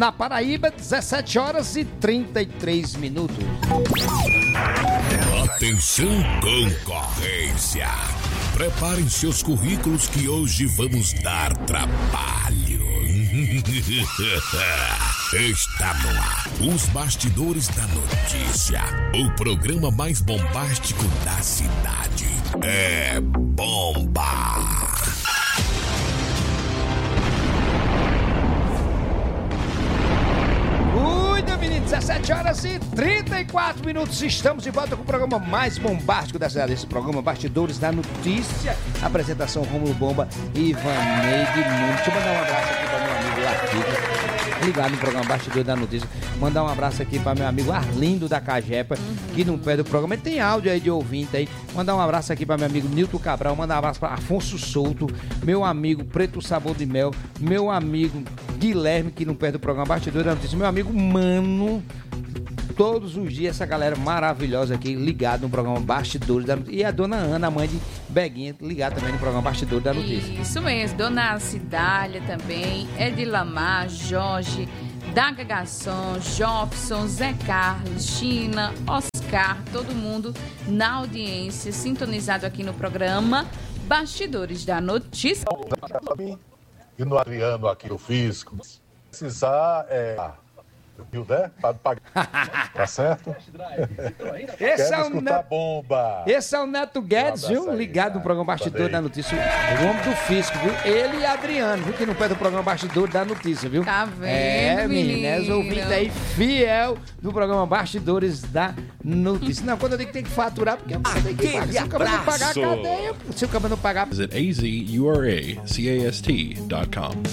na Paraíba, 17 horas e 33 minutos. Atenção, concorrência. Preparem seus currículos que hoje vamos dar trabalho. Está no ar os bastidores da notícia. O programa mais bombástico da cidade. É Bomba. Cuida, menino, 17 horas e 34 minutos. Estamos de volta com o programa mais bombástico da cidade. Esse programa Bastidores da Notícia. Apresentação Rômulo Bomba e Vaneide Nunes. Deixa eu mandar um abraço aqui para meu amigo Lartiga, ligado no programa Bastidores da Notícia. Mandar um abraço aqui para meu amigo Arlindo da Cajepa, que não perde o programa. Ele tem áudio aí de ouvinte aí. Mandar um abraço aqui para meu amigo Nilton Cabral. Mandar um abraço para Afonso Souto, meu amigo Preto Sabor de Mel, meu amigo Guilherme, que não perde o programa Bastidores da Notícia, meu amigo Mano. Todos os dias essa galera maravilhosa aqui ligada no programa Bastidores da Notícia. E a dona Ana, a mãe de Beguinha, ligada também no programa Bastidores da Notícia. Isso mesmo, dona Cidália também, Edilamar, Jorge, Daga Garçom, Jobson, Zé Carlos, China, Oscar, todo mundo na audiência, sintonizado aqui no programa Bastidores da Notícia. E no Adriano aqui, o físico, precisar para pagar, tá certo? Esse é o Neto, bomba. esse é o Neto Guedes, viu? Ligado no programa Bastidores da Notícia. O homem do Fisco, viu? Ele e Adriano, viu? Que não perde o programa Bastidores da Notícia, viu? Tá vendo, menino? Os ouvintes aí fiel do programa Bastidores da Notícia. Não, quando eu digo que tem que faturar, porque eu tenho que pagar. Se o cara não pagar a cadeia, se o cara não pagar... Visit azuracast.com.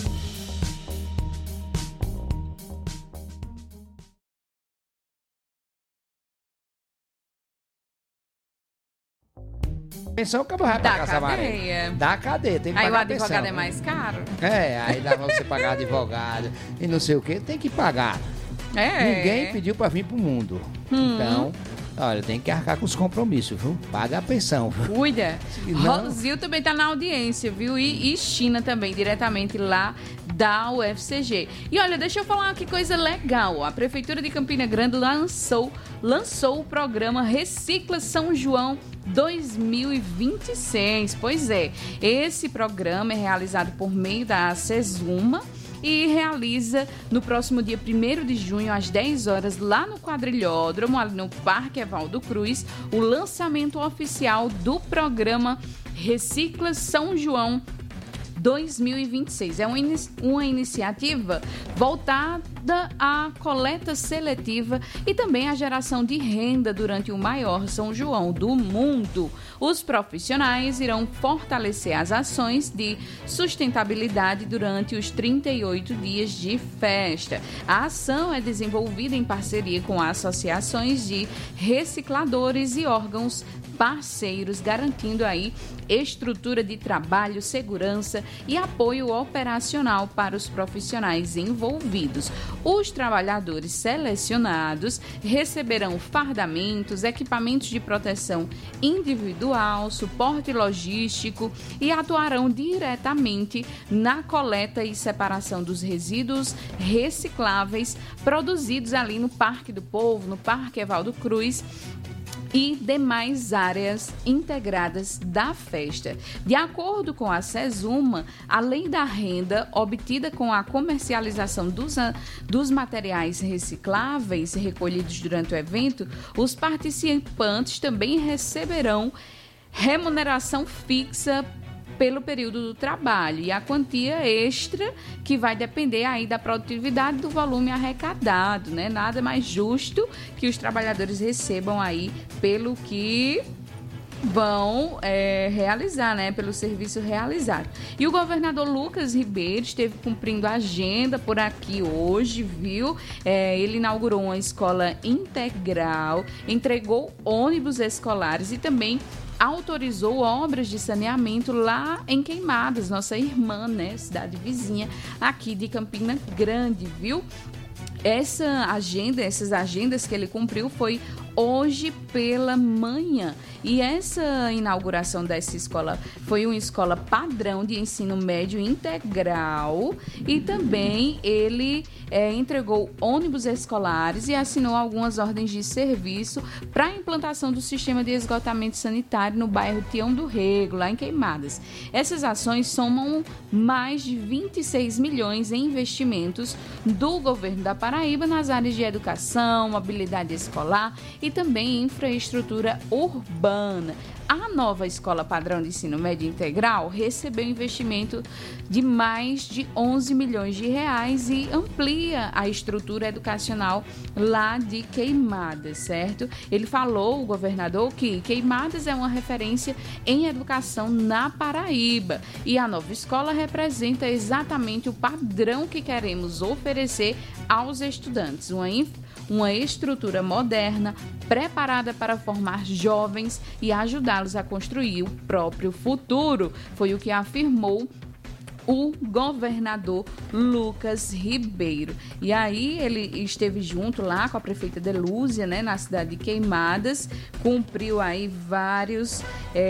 Pensão que eu vou pra Casa Amarela. Da cadeia, tem que aí pagar o advogado pensão, é mais caro? Aí dá pra você pagar advogado e não sei o que, tem que pagar. Ninguém pediu pra vir pro mundo. Então, olha, tem que arcar com os compromissos, viu? Paga a pensão. Viu? Cuida. Não. Rosil também tá na audiência, viu? E China também, diretamente lá da UFCG. E olha, deixa eu falar que coisa legal. A Prefeitura de Campina Grande lançou o programa Recicla São João 2026. Pois é, esse programa é realizado por meio da SESUMA e realiza no próximo dia 1º de junho, às 10 horas, lá no Quadrilhódromo, ali no Parque Evaldo Cruz, o lançamento oficial do programa Recicla São João 2026. É uma iniciativa voltada à coleta seletiva e também à geração de renda durante o maior São João do mundo. Os profissionais irão fortalecer as ações de sustentabilidade durante os 38 dias de festa. A ação é desenvolvida em parceria com associações de recicladores e órgãos parceiros, garantindo aí estrutura de trabalho, segurança e apoio operacional para os profissionais envolvidos. Os trabalhadores selecionados receberão fardamentos, equipamentos de proteção individual, suporte logístico e atuarão diretamente na coleta e separação dos resíduos recicláveis produzidos ali no Parque do Povo, no Parque Evaldo Cruz e demais áreas integradas da festa. De acordo com a SESUMA, além da renda obtida com a comercialização dos materiais recicláveis recolhidos durante o evento, os participantes também receberão remuneração fixa pelo período do trabalho e a quantia extra que vai depender aí da produtividade do volume arrecadado, né? Nada mais justo que os trabalhadores recebam aí pelo que vão realizar, né? Pelo serviço realizado. E o governador Lucas Ribeiro esteve cumprindo a agenda por aqui hoje, viu? Ele inaugurou uma escola integral, entregou ônibus escolares e também autorizou obras de saneamento lá em Queimadas, nossa irmã, né, cidade vizinha aqui de Campina Grande, viu? Essas agendas que ele cumpriu foi hoje pela manhã. E essa inauguração dessa escola foi uma escola padrão de ensino médio integral e também ele entregou ônibus escolares e assinou algumas ordens de serviço para a implantação do sistema de esgotamento sanitário no bairro Tião do Rego, lá em Queimadas. Essas ações somam mais de 26 milhões em investimentos do governo da Paraíba nas áreas de educação, mobilidade escolar e também infraestrutura urbana. A nova Escola Padrão de Ensino Médio Integral recebeu investimento de mais de 11 milhões de reais e amplia a estrutura educacional lá de Queimadas, certo? Ele falou, o governador, que Queimadas é uma referência em educação na Paraíba e a nova escola representa exatamente o padrão que queremos oferecer aos estudantes, uma estrutura moderna, preparada para formar jovens e ajudá-los a construir o próprio futuro. Foi o que afirmou o governador Lucas Ribeiro. E aí ele esteve junto lá com a prefeita Delúzia, né, na cidade de Queimadas, cumpriu aí vários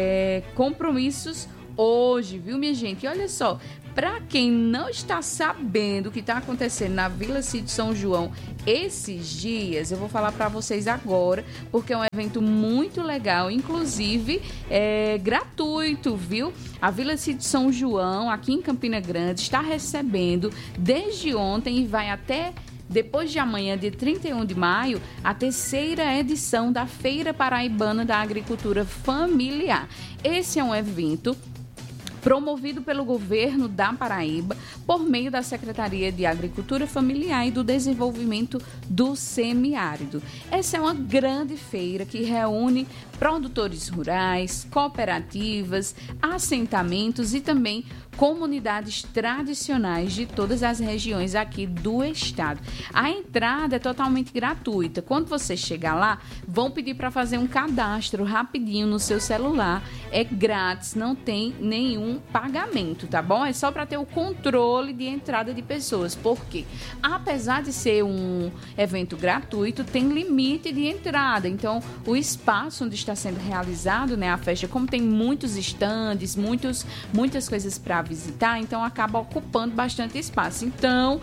compromissos hoje, viu, minha gente? E olha só, para quem não está sabendo o que está acontecendo na Vila Sítio São João esses dias, eu vou falar para vocês agora, porque é um evento muito legal, inclusive gratuito, viu? A Vila Sítio São João, aqui em Campina Grande, está recebendo desde ontem e vai até depois de amanhã, dia 31 de maio, a 3ª edição da Feira Paraibana da Agricultura Familiar. Esse é um evento promovido pelo governo da Paraíba por meio da Secretaria de Agricultura Familiar e do Desenvolvimento do Semiárido. Essa é uma grande feira que reúne produtores rurais, cooperativas, assentamentos e também comunidades tradicionais de todas as regiões aqui do estado. A entrada é totalmente gratuita. Quando você chegar lá, vão pedir para fazer um cadastro rapidinho no seu celular. É grátis, não tem nenhum pagamento, tá bom? É só para ter o controle de entrada de pessoas. Porque, apesar de ser um evento gratuito, tem limite de entrada. Então, o espaço onde está sendo realizado, né, a festa, como tem muitos estandes, muitas coisas para visitar, então acaba ocupando bastante espaço. Então,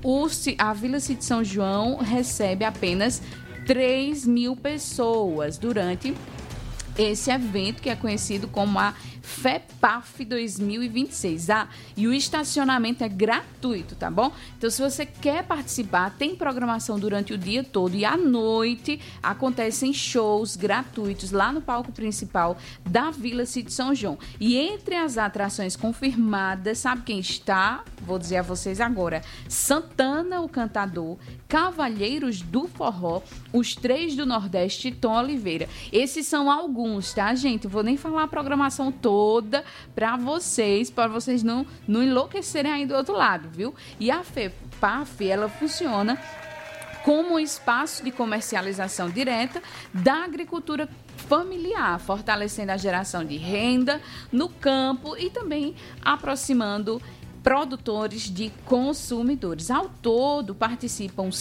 a Vila Sítio São João recebe apenas 3.000 pessoas durante esse evento que é conhecido como a FEPAF 2026. E o estacionamento é gratuito, tá bom? Então, se você quer participar, tem programação durante o dia todo e à noite acontecem shows gratuitos lá no palco principal da Vila Sítio São João. E entre as atrações confirmadas, sabe quem está? Vou dizer a vocês agora. Santana, o cantador, Cavalheiros do Forró, os Três do Nordeste e Tom Oliveira. Esses são alguns, tá, gente? Eu vou nem falar a programação toda para vocês não enlouquecerem aí do outro lado, viu? E a FEPAF, ela funciona como um espaço de comercialização direta da agricultura familiar, fortalecendo a geração de renda no campo e também aproximando produtores de consumidores. Ao todo, participam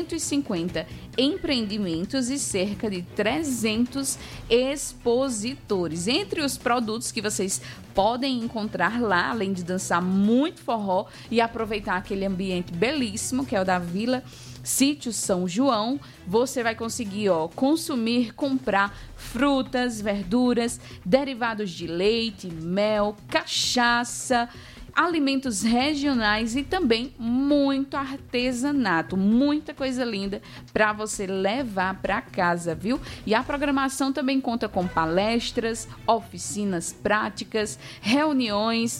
150 empreendimentos e cerca de 300 expositores. Entre os produtos que vocês podem encontrar lá, além de dançar muito forró e aproveitar aquele ambiente belíssimo que é o da Vila Sítio São João, você vai conseguir consumir, comprar frutas, verduras, derivados de leite, mel, cachaça, alimentos regionais e também muito artesanato, muita coisa linda para você levar para casa, viu? E a programação também conta com palestras, oficinas práticas, reuniões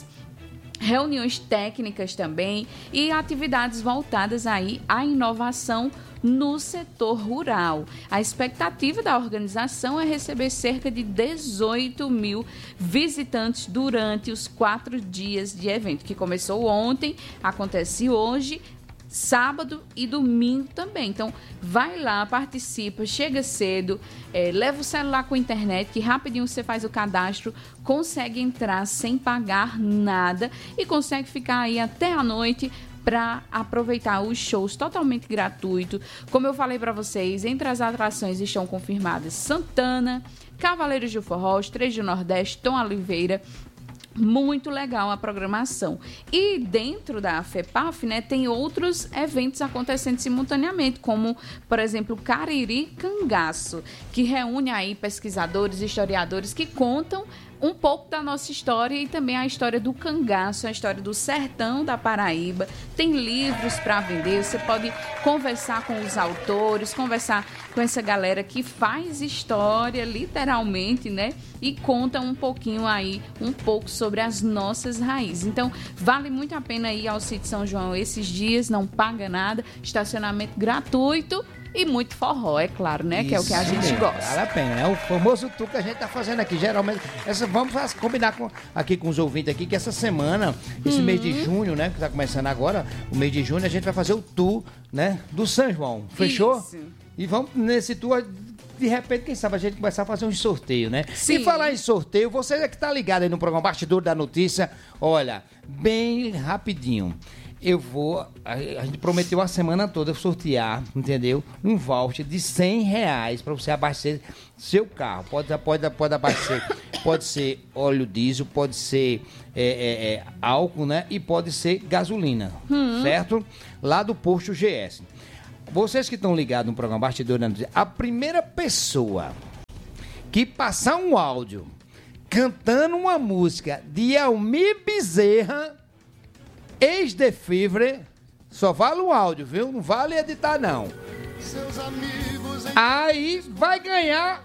técnicas também e atividades voltadas aí à inovação no setor rural. A expectativa da organização é receber cerca de 18.000 visitantes durante os 4 dias de evento, que começou ontem, acontece hoje, sábado e domingo também. Então, vai lá, participa, chega cedo, leva o celular com internet, que rapidinho você faz o cadastro, consegue entrar sem pagar nada e consegue ficar aí até a noite para aproveitar os shows totalmente gratuito. Como eu falei para vocês, entre as atrações estão confirmadas Santana, Cavaleiros do Forró, os Três do Nordeste, Tom Oliveira, Muito legal a programação. E dentro da FEPAF, né, tem outros eventos acontecendo simultaneamente, como, por exemplo, o Cariri Cangaço, que reúne aí pesquisadores, historiadores que contam um pouco da nossa história e também a história do cangaço, a história do sertão da Paraíba. Tem livros para vender, você pode conversar com os autores, conversar com essa galera que faz história, literalmente, né? E conta um pouquinho aí, um pouco sobre as nossas raízes. Então, vale muito a pena ir ao Sítio São João esses dias, não paga nada, estacionamento gratuito. E muito forró, é claro, né? Isso, que é o que a gente mesmo, gosta. Vale a pena. É o famoso tour que a gente tá fazendo aqui. Geralmente, vamos combinar aqui com os ouvintes aqui que essa semana, esse mês de junho, né? Que tá começando agora, o mês de junho, a gente vai fazer o tour, né? Do São João. Fechou? Isso. E vamos nesse tour, de repente, quem sabe a gente começar a fazer um sorteio, né? Sim. E falar em sorteio, você que tá ligado aí no programa Bastidor da Notícia, olha, bem rapidinho. A gente prometeu a semana toda sortear, entendeu? Um voucher de R$100 para você abastecer seu carro. Pode abastecer, pode ser óleo diesel, pode ser álcool, né? E pode ser gasolina, certo? Lá do posto GS. Vocês que estão ligados no programa Bastidor da Notícia, a primeira pessoa que passar um áudio cantando uma música de Almir Bezerra, ex-de Fivre, só vale o áudio, viu? Não vale editar, não. Aí vai ganhar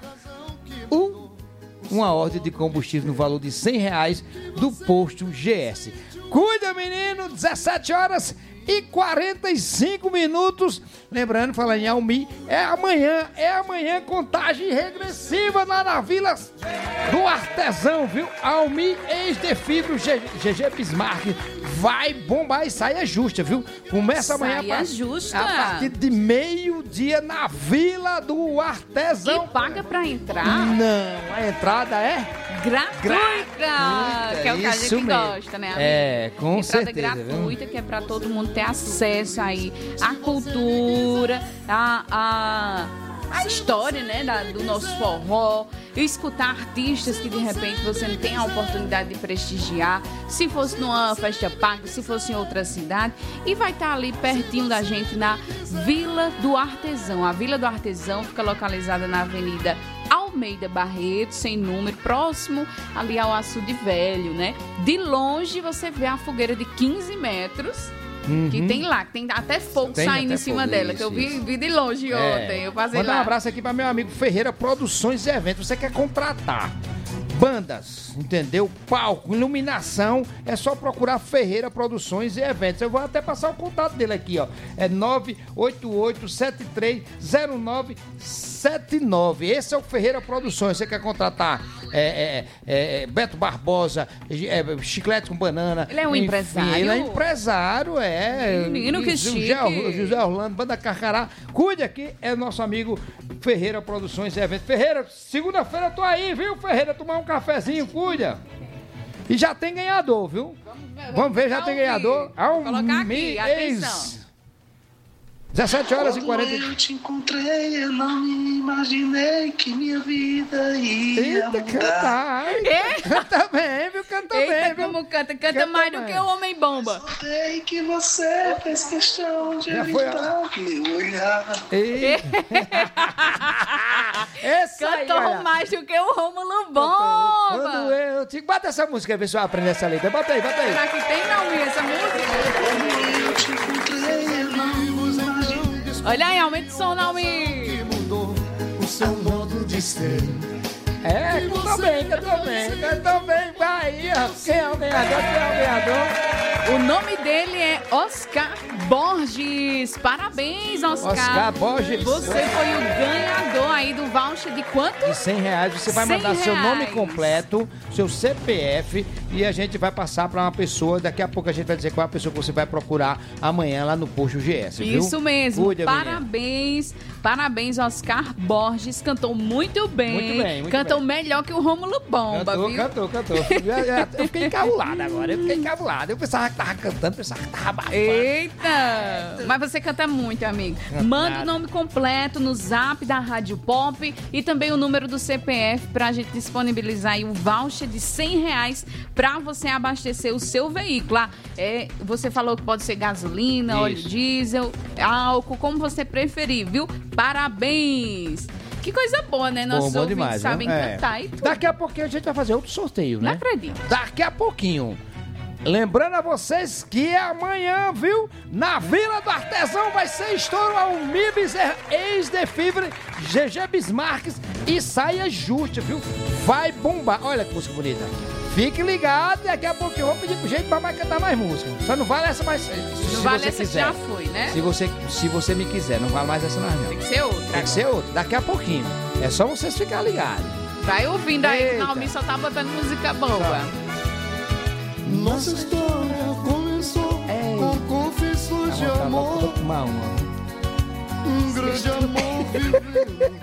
uma ordem de combustível no valor de R$100 do posto GS. Cuida, menino, 17h45. Lembrando, falando em Almi, é amanhã, contagem regressiva lá na Vila do Artesão, viu? Almi, ex-de Fibro, GG Bismarck, vai bombar e saia justa, viu? Começa amanhã justa. A partir de meio-dia na Vila do Artesão. E paga pra entrar? Não, a entrada é gratuita, que é o que a gente gosta, né, amigo? É, com entrada certeza. Gratuita, viu? Que é pra todo mundo ter acesso aí à cultura, a história, né, do nosso forró, escutar artistas que de repente você não tem a oportunidade de prestigiar, se fosse numa festa paga, se fosse em outra cidade, e vai estar ali pertinho da gente na Vila do Artesão. A Vila do Artesão fica localizada na Avenida Almeida Barreto, sem número, próximo ali ao Açude Velho, né? De longe você vê a fogueira de 15 metros, que tem lá, que tem até fogo saindo em cima dela, que eu vi de longe ontem, eu passei lá. Mandar um abraço aqui para meu amigo Ferreira Produções e Eventos. Você quer contratar bandas, entendeu? Palco, iluminação, é só procurar Ferreira Produções e Eventos. Eu vou até passar o contato dele aqui, ó. É 988-730979. Esse é o Ferreira Produções. Você quer contratar Beto Barbosa, Chiclete com Banana. Ele é um empresário? Ele é empresário, Menino, que chique. José Orlando, Banda Carcará. Cuide aqui, é nosso amigo Ferreira Produções e Eventos. Ferreira, segunda-feira eu tô aí, viu, Ferreira? Tomar um cafezinho, cuida. E já tem ganhador, viu? Vamos ver, já tem ganhador. Colocar aqui, atenção. 17h40. Quando eu te encontrei, eu não me imaginei que minha vida ia mudar. Canta bem, viu? Canta bem, viu? Como canta mais do que o Homem-Bomba. Sei que você fez questão de evitar meu olhar. Cantou mais do que o Rômulo Bomba. Bota essa música aí, ver se eu aprendo essa letra. Bota aí. Será que tem, não, essa música? Quando eu te encontrei, eu não me imaginei. Olha aí, aumenta o som, Naomi. Que mudou o seu modo de ser. Cantou bem, Bahia. Quem é o ganhador? O nome dele é Oscar Borges. Parabéns, Oscar. Oscar Borges. Você foi o ganhador aí do voucher de quanto? De R$100. Você vai mandar seu nome completo, seu CPF, e a gente vai passar para uma pessoa. Daqui a pouco a gente vai dizer qual é a pessoa que você vai procurar amanhã lá no posto GS, viu? Isso mesmo. Cuida, Parabéns, Oscar Borges. Cantou muito bem. Cantou melhor que o Rômulo Bomba, viu? Cantou. Eu fiquei encabulado agora. Eu pensava que tava cantando, pensava que tava abafando. Eita! Mas você canta muito, amigo. Manda o nome completo no zap da Rádio Pop e também o número do CPF pra gente disponibilizar aí o voucher de R$100 pra você abastecer o seu veículo. Você falou que pode ser gasolina, óleo diesel, álcool, como você preferir, viu? Parabéns! Que coisa boa, né? Nossos ouvintes demais, sabem cantar e tudo. Daqui a pouquinho a gente vai fazer outro sorteio, né? Não acredito. Daqui a pouquinho. Lembrando a vocês que amanhã, viu? Na Vila do Artesão vai ser estouro ao Mibis, ex-Defivre, GG Bismarques e Saia Justa, viu? Vai bombar. Olha que música bonita. Fique ligado, daqui a pouquinho eu vou pedir pro gente pra mais cantar mais música. Só não vale essa mais. Não vale essa que já foi, né? Se você me quiser, não vale mais essa mais não. Tem que ser outra. Tem que ser outra, daqui a pouquinho. É só vocês ficarem ligados. Vai ouvindo aí, o Naomi só tá botando música boa. Nossa história começou com confissões de amor. Vou tomar uma. Um grande amor viveu.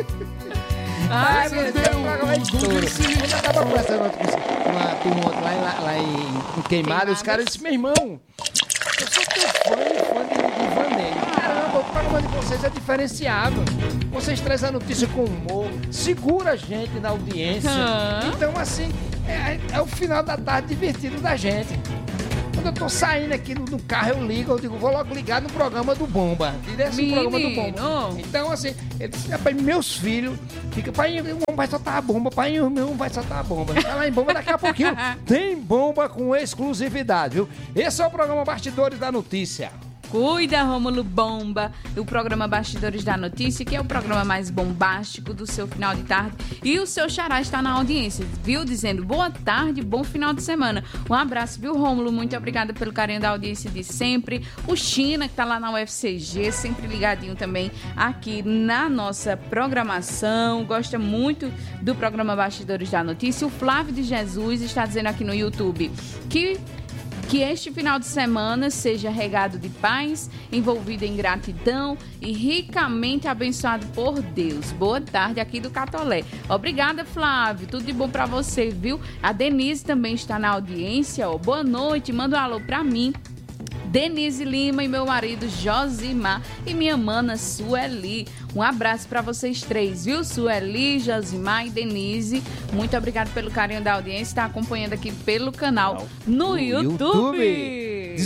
Ai, meu Deus. Eu já tava conversando com uma turma lá em Queimada. Os caras disseram, meu irmão, eu sou teu fã de Vanelli. Caramba, o programa de vocês é diferenciado. Vocês trazem a notícia com humor, segura a gente na audiência. Então, assim, é o final da tarde divertido da gente. Quando eu tô saindo aqui no carro, eu ligo, eu digo, vou logo ligar no programa do Bomba. Programa do Bomba. Então, assim, ele disse, rapaz, meus filhos ficam, pai, o homem vai soltar a bomba, pai, o meu vai soltar a bomba. Tá lá em Bomba, daqui a pouquinho tem bomba com exclusividade, viu? Esse é o programa Bastidores da Notícia. Cuida, Rômulo Bomba, o programa Bastidores da Notícia, que é o programa mais bombástico do seu final de tarde. E o seu xará está na audiência, viu? Dizendo boa tarde, bom final de semana. Um abraço, viu, Rômulo? Muito obrigada pelo carinho da audiência de sempre. O China, que está lá na UFCG, sempre ligadinho também aqui na nossa programação. Gosta muito do programa Bastidores da Notícia. O Flávio de Jesus está dizendo aqui no YouTube que este final de semana seja regado de paz, envolvido em gratidão e ricamente abençoado por Deus. Boa tarde aqui do Catolé. Obrigada, Flávio. Tudo de bom pra você, viu? A Denise também está na audiência. Boa noite. Manda um alô pra mim, Denise Lima, e meu marido Josimar e minha mana Sueli. Um abraço para vocês três, viu? Sueli, Josimar e Denise. Muito obrigado pelo carinho da audiência. Está acompanhando aqui pelo canal no YouTube.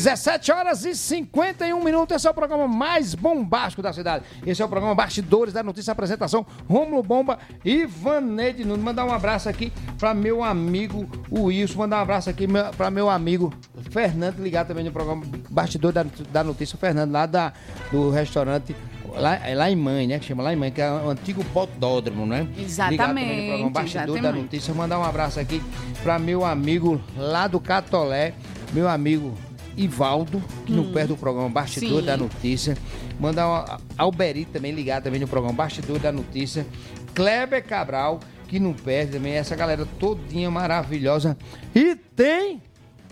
17h51. Esse é o programa mais bombástico da cidade. Esse é o programa Bastidores da Notícia. Apresentação Rômulo Bomba e Vaneide Nunes. Mandar um abraço aqui para meu amigo Wilson. Mandar um abraço aqui para meu amigo Fernando, ligado também no programa Bastidor da Notícia. O Fernando lá do restaurante lá em Mãe, né? Que chama lá em Mãe, que é o antigo Podódromo, né? Exatamente. Ligado também no programa Bastidor da Notícia. Mandar um abraço aqui para meu amigo lá do Catolé, meu amigo Ivaldo, que não perde o programa Bastidor da Notícia. Mandar uma Alberito também, ligado também no programa Bastidor da Notícia. Kleber Cabral, que não perde também. Essa galera todinha maravilhosa. E tem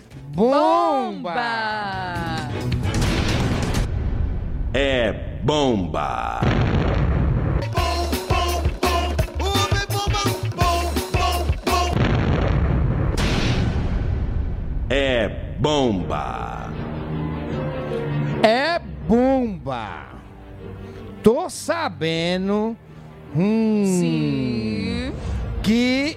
bomba! É bomba! É bomba! É bomba! Tô sabendo que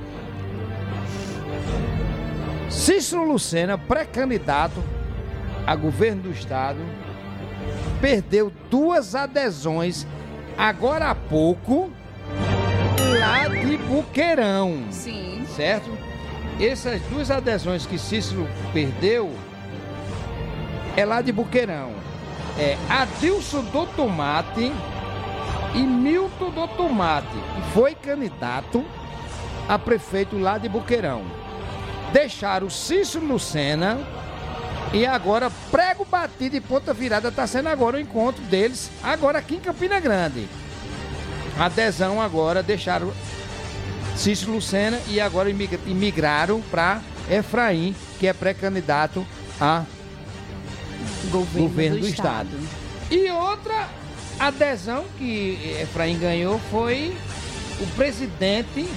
Cícero Lucena, pré-candidato a governo do estado, perdeu 2 adesões agora há pouco lá de Buqueirão. Sim. Certo? Essas 2 adesões que Cícero perdeu é lá de Buqueirão. É Adilson do Tomate e Milton do Tomate, que foi candidato a prefeito lá de Buqueirão. Deixaram Cícero Lucena e agora prego batido e ponta virada está sendo agora o encontro deles, agora aqui em Campina Grande. Adesão agora, deixaram Cícero Lucena e agora imigraram para Efraim, que é pré-candidato a governo do estado. E outra adesão que Efraim ganhou foi o presidente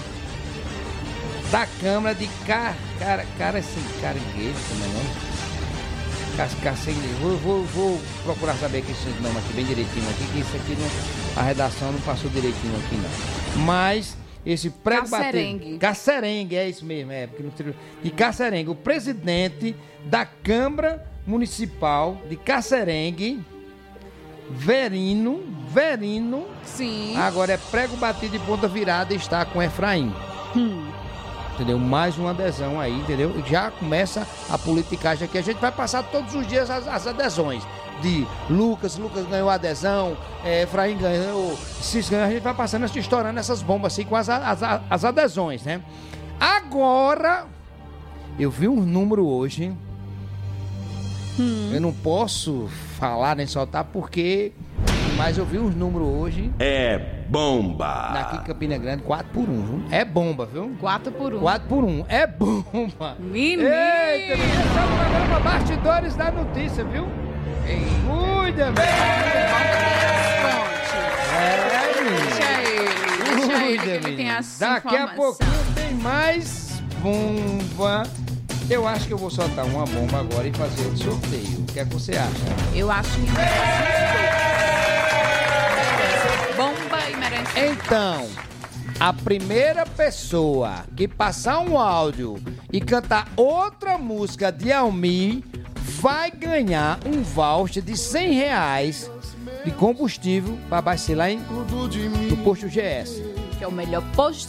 da Câmara de Caranguejo, como é o nome? Vou procurar saber aqui esse nome aqui bem direitinho aqui, que isso aqui a redação não passou direitinho aqui não. Mas esse prego batido... Cacerengue, é isso mesmo, de Cacerengue, o presidente da Câmara Municipal de Cacerengue, Verino, sim. Agora é prego batido de ponta virada e está com Efraim. Entendeu? Mais uma adesão aí, entendeu? E já começa a politicagem aqui. A gente vai passar todos os dias as adesões. De Lucas ganhou a adesão, Efraim ganhou, Cis ganhou. A gente vai passando, estourando essas bombas assim com as adesões, né? Agora, eu vi um número hoje. Eu não posso falar nem soltar porque... Mas eu vi uns números hoje. É bomba. Daqui em Campina Grande, 4x1, viu? É bomba, viu? 4x1. 4x1, é bomba. Menino! Eita, esse é o programa Bastidores da Notícia, viu? Cuida, velho. Deixa ele, ele tem as Daqui a pouquinho tem mais bomba. Eu acho que eu vou soltar uma bomba agora e fazer o sorteio. O que é que você acha? Eu acho que bomba e merece. Então, a primeira pessoa que passar um áudio e cantar outra música de Almir vai ganhar um voucher de R$100 de combustível para abastecer lá no posto GS. Que é o melhor posto